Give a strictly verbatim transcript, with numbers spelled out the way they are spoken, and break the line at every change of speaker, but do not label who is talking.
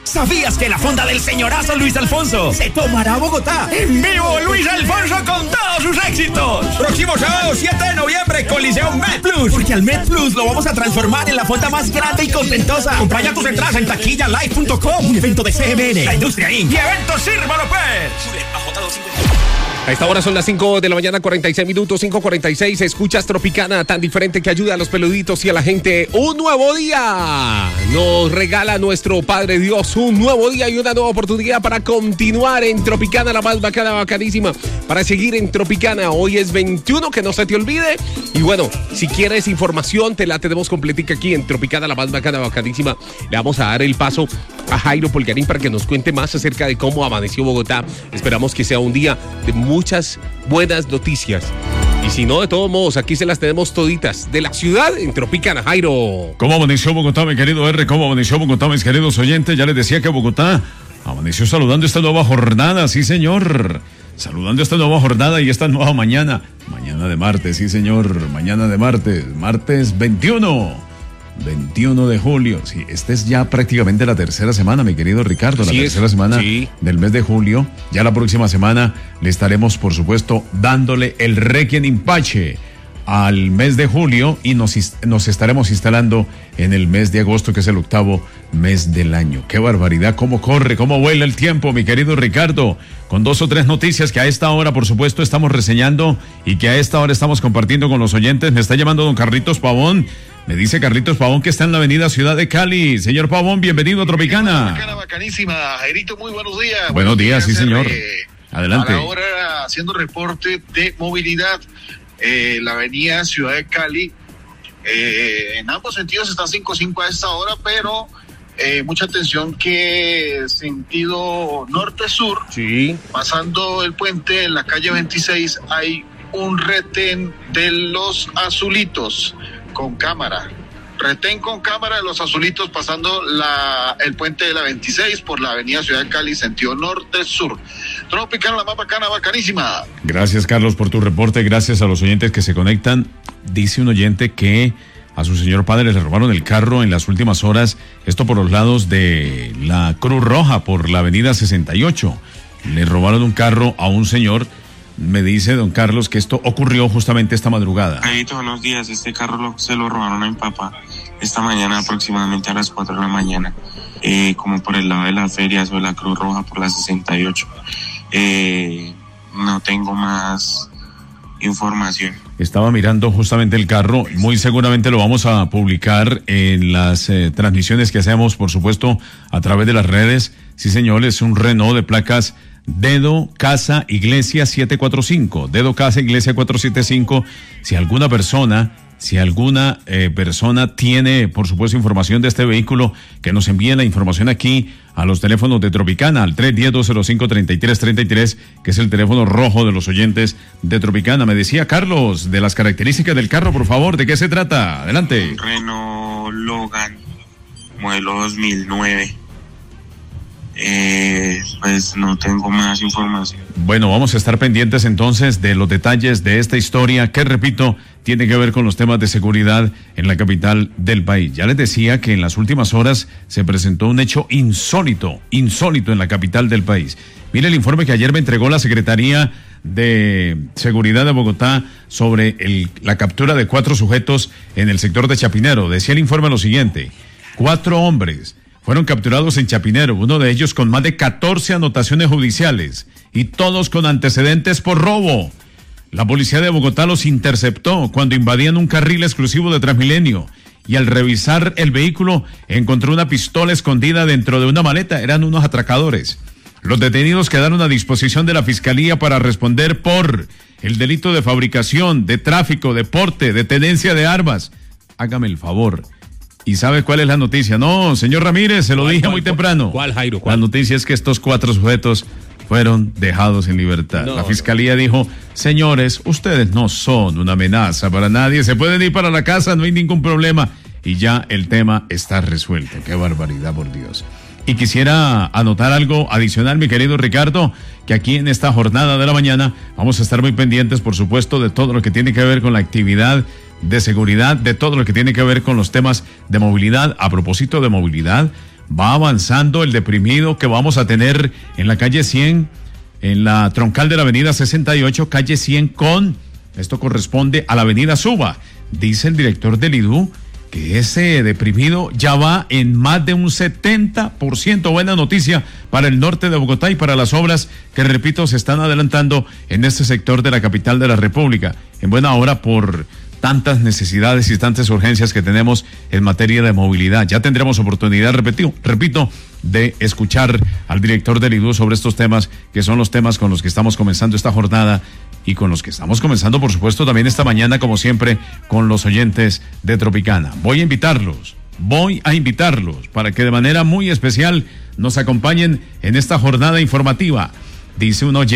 ¿Sabías que la fonda del señorazo Luis Alfonso se tomará a Bogotá? ¡En vivo, Luis Alfonso con todos sus éxitos! Próximo sábado siete de noviembre, Coliseo Med Plus. Porque al Med Plus lo vamos a transformar en la fonda más grande y contentosa. Compra ya tus entradas en taquilla live punto com. Un evento de C M N, la Industria incorporated. Y eventos Sírvalo Pets.
A esta hora son las cinco de la mañana, cuarenta y seis minutos, cinco cuarenta y seis. Escuchas Tropicana, tan diferente que ayuda a los peluditos y a la gente. Un nuevo día nos regala nuestro Padre Dios. Un nuevo día y una nueva oportunidad para continuar en Tropicana, la más bacana, bacanísima. Para seguir en Tropicana. Hoy es veintiuno, que no se te olvide. Y bueno, si quieres información, te la tenemos completica aquí en Tropicana, la más bacana, bacanísima. Le vamos a dar el paso a Jairo Polgarín para que nos cuente más acerca de cómo amaneció Bogotá. Esperamos que sea un día de muchas buenas noticias. Y si no, de todos modos, aquí se las tenemos toditas de la ciudad en Tropicana. Jairo.
¿Cómo amaneció Bogotá, mi querido R? ¿Cómo amaneció Bogotá, mis queridos oyentes? Ya les decía que Bogotá amaneció saludando esta nueva jornada, sí señor. Saludando esta nueva jornada y esta nueva mañana. Mañana de martes, sí señor. Mañana de martes. Martes veintiuno. veintiuno de julio, sí, esta es ya prácticamente la tercera semana, mi querido Ricardo, la sí tercera es, semana sí. del mes de julio. Ya la próxima semana le estaremos, por supuesto, dándole el Requiem in Pace al mes de julio y nos, nos estaremos instalando en el mes de agosto, que es el octavo mes del año. ¡Qué barbaridad! ¿Cómo corre? ¿Cómo vuela el tiempo, mi querido Ricardo? Con dos o tres noticias que a esta hora, por supuesto, estamos reseñando y que a esta hora estamos compartiendo con los oyentes. Me está llamando don Carlitos Pavón. Me dice Carlitos Pavón que está en la avenida Ciudad de Cali. Señor Pavón, bienvenido a Tropicana.
Bacana, bacanísima. Jairito, muy buenos días.
Buenos, buenos días, días, sí señor. Eh, Adelante.
Ahora haciendo reporte de movilidad, eh, la avenida Ciudad de Cali, eh, en ambos sentidos está cinco cinco a esta hora, pero eh, mucha atención que sentido norte-sur,
sí.
pasando el puente en la calle veintiséis, hay un retén de los azulitos con cámara, retén con cámara de los azulitos pasando la, el puente de la veintiséis por la avenida Ciudad de Cali, sentido norte-sur. Tropicana, la más bacana, bacanísima.
Gracias, Carlos, por tu reporte, gracias a los oyentes que se conectan. Dice un oyente que a su señor padre le robaron el carro en las últimas horas, esto por los lados de la Cruz Roja, por la avenida sesenta y ocho. Le robaron un carro a un señor. Me dice don Carlos que esto ocurrió justamente esta madrugada.
Ahí todos los días este carro lo, se lo robaron a mi papá esta mañana aproximadamente a las cuatro de la mañana, eh, como por el lado de las ferias o de la Cruz Roja por la sesenta y ocho. Eh, no tengo más información.
Estaba mirando justamente el carro, muy seguramente lo vamos a publicar en las eh, transmisiones que hacemos, por supuesto, a través de las redes. Sí señor, es un Renault de placas Dedo Casa Iglesia siete cuatro cinco, Dedo Casa Iglesia cuatro siete cinco. Si alguna persona, si alguna eh, persona tiene, por supuesto, información de este vehículo, que nos envíe la información aquí a los teléfonos de Tropicana, al tres uno cero, dos cero cinco, tres tres tres tres, que es el teléfono rojo de los oyentes de Tropicana. Me decía Carlos, de las características del carro, por favor, ¿de qué se trata? Adelante.
Renault Logan, modelo dos mil nueve. Eh, pues no tengo más información.
Bueno, vamos a estar pendientes entonces de los detalles de esta historia que, repito, tiene que ver con los temas de seguridad en la capital del país. Ya les decía que en las últimas horas se presentó un hecho insólito, insólito en la capital del país. Mire el informe que ayer me entregó la Secretaría de Seguridad de Bogotá sobre el, la captura de cuatro sujetos en el sector de Chapinero. Decía el informe lo siguiente: cuatro hombres fueron capturados en Chapinero, uno de ellos con más de catorce anotaciones judiciales y todos con antecedentes por robo. La policía de Bogotá los interceptó cuando invadían un carril exclusivo de Transmilenio y al revisar el vehículo encontró una pistola escondida dentro de una maleta. Eran unos atracadores. Los detenidos quedaron a disposición de la Fiscalía para responder por el delito de fabricación, de tráfico, de porte, de tenencia de armas. Hágame el favor. ¿Y sabe cuál es la noticia? No, señor Ramírez, se lo
¿Cuál,
dije
cuál,
muy
cuál,
temprano.
¿Cuál, Jairo? ¿Cuál?
La noticia es que estos cuatro sujetos fueron dejados en libertad.
No,
la Fiscalía
no.
dijo: señores, ustedes no son una amenaza para nadie, se pueden ir para la casa, no hay ningún problema. Y ya el tema está resuelto. Qué barbaridad, por Dios. Y quisiera anotar algo adicional, mi querido Ricardo, que aquí en esta jornada de la mañana vamos a estar muy pendientes, por supuesto, de todo lo que tiene que ver con la actividad de seguridad, de todo lo que tiene que ver con los temas de movilidad. A propósito de movilidad, va avanzando el deprimido que vamos a tener en la calle cien, en la troncal de la avenida sesenta y ocho, calle cien con, esto corresponde a la avenida Suba. Dice el director del I D U que ese deprimido ya va en más de un setenta por ciento. Buena noticia para el norte de Bogotá y para las obras que, repito, se están adelantando en este sector de la capital de la República. En buena hora por tantas necesidades y tantas urgencias que tenemos en materia de movilidad. Ya tendremos oportunidad, repito, repito, de escuchar al director del I D U sobre estos temas, que son los temas con los que estamos comenzando esta jornada y con los que estamos comenzando, por supuesto, también esta mañana, como siempre, con los oyentes de Tropicana. Voy a invitarlos, voy a invitarlos para que de manera muy especial nos acompañen en esta jornada informativa. Dice un oyente.